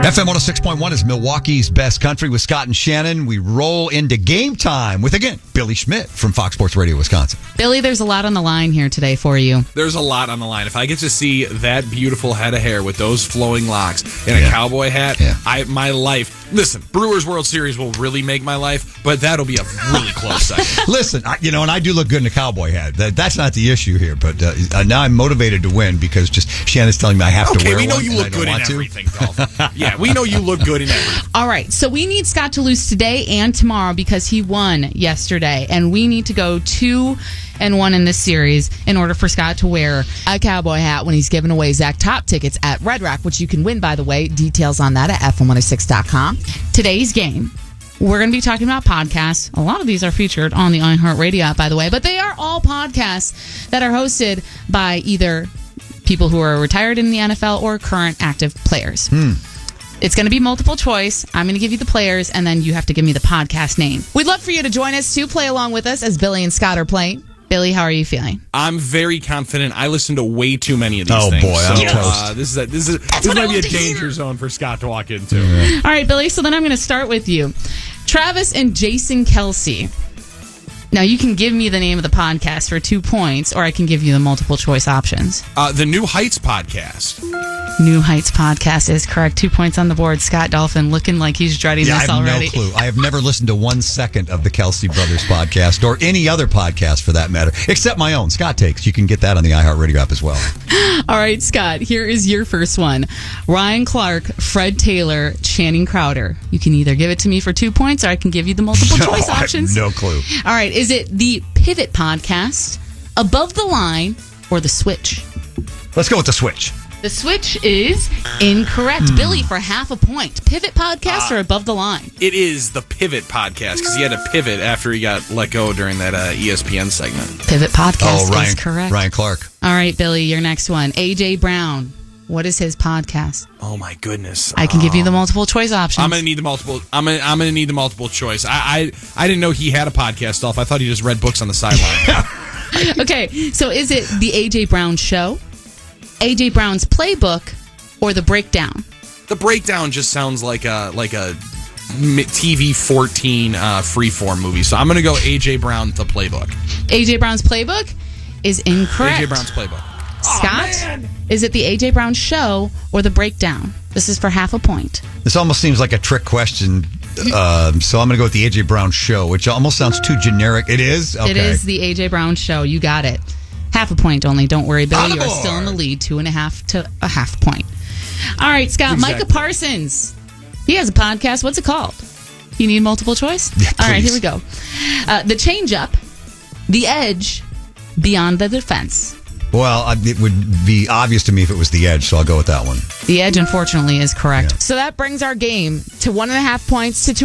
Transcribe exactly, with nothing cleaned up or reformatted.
F M one oh six point one is Milwaukee's best country with Scott and Shannon. We roll into game time with, again, Billy Schmidt from Fox Sports Radio, Wisconsin. Billy, there's a lot on the line here today for you. There's a lot on the line. If I get to see that beautiful head of hair with those flowing locks and a Yeah. cowboy hat, Yeah. I my life. Listen, Brewers World Series will really make my life, but that'll be a really close second. Listen, I, you know, and I do look good in a cowboy hat. That, that's not the issue here, but uh, now I'm motivated to win because just Shannon's telling me I have to Okay, wear we know one you and I look don't good in want to. everything, Dolph. Yeah, we know you look good in everything. All right, so we need Scott to lose today and tomorrow because he won yesterday, and we need to go two and one in this series in order for Scott to wear a cowboy hat when he's giving away Zach Top tickets at Red Rock, which you can win, by the way. Details on that at F M one oh six dot com. Today's game, we're going to be talking about podcasts. A lot of these are featured on the iHeartRadio app, by the way, but they are all podcasts that are hosted by either people who are retired in the N F L or current active players. Hmm. It's going to be multiple choice. I'm going to give you the players, and then you have to give me the podcast name. We'd love for you to join us to play along with us as Billy and Scott are playing. Billy, how are you feeling? I'm very confident. I listen to way too many of these Oh, things. boy, I'm so, toast. uh, this is a, this is this what I might be a love to hear. danger zone for Scott to walk into. All right, Billy, so then I'm going to start with you. Travis and Jason Kelsey. Now, you can give me the name of the podcast for two points, or I can give you the multiple choice options. Uh, the New Heights podcast. New Heights podcast is correct. Two points on the board. Scott Dolphin looking like he's dreading Yeah, I this have already. no clue. I have never listened to one second of the Kelsey Brothers podcast or any other podcast for that matter, except my own, Scott Takes. You can get that on the iHeartRadio app as well. All right, Scott, here is your first one. Ryan Clark, Fred Taylor, Channing Crowder. You can either give it to me for two points or I can give you the multiple No, choice I have options. no clue. All right, is it the Pivot Podcast, Above the Line, or The Switch? Let's go with the switch. The Switch is incorrect. Hmm. Billy, for half a point. Pivot Podcast or Above the Line? It is the Pivot podcast because he had to pivot after he got let go during that uh, E S P N segment. Pivot Podcast Oh, Ryan, is correct. Ryan Clark. All right, Billy, your next one. A J Brown. What is his podcast? Oh my goodness! I can give you the multiple choice options. I'm gonna need the multiple. I'm gonna. I'm gonna need the multiple choice. I. I, I didn't know he had a podcast, Dolph. I thought he just read books on the sideline. Okay, so is it the A J Brown Show, A J Brown's Playbook, or The Breakdown? The Breakdown just sounds like a like a T V fourteen uh, freeform movie. So I'm gonna go A J Brown, The Playbook. A J Brown's Playbook is incorrect. A J Brown's Playbook. Scott, Oh, is it the A J Brown Show or The Breakdown? This is for half a point. This almost seems like a trick question, um, so I'm going to go with the A J Brown Show, which almost sounds too generic. It is? Okay. It is the A J Brown Show. You got it. Half a point only. Don't worry, Billy. On the You are still in the board. lead. Two and a half to a half point. All right, Scott. Exactly. Micah Parsons. He has a podcast. What's it called? You need multiple choice? Yeah, All right, please. here we go. Uh, the Change Up, The Edge, Beyond the Defense. Well, I- it would be obvious to me if it was The Edge, so I'll go with that one. The Edge, unfortunately, is correct. Yeah. So that brings our game to one and a half points to two